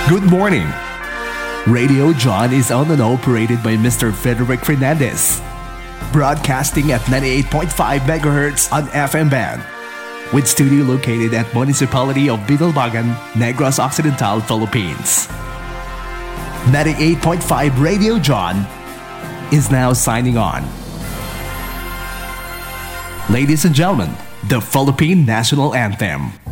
Good morning. Radio John is owned and operated by Mr. Frederick Fernandez, broadcasting at 98.5 MHz on FM band, with studio located at Municipality of Binalbagan, Negros Occidental, Philippines. 98.5 Radio John is now signing on. Ladies and gentlemen, the Philippine National Anthem.